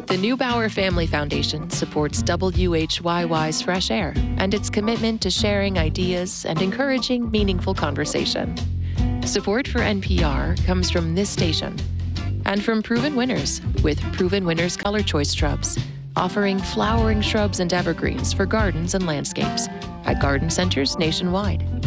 The Neubauer Family Foundation supports WHYY's Fresh Air and its commitment to sharing ideas and encouraging meaningful conversation. Support for NPR comes from this station and from Proven Winners with Proven Winners Color Choice Shrubs, offering flowering shrubs and evergreens for gardens and landscapes at garden centers nationwide.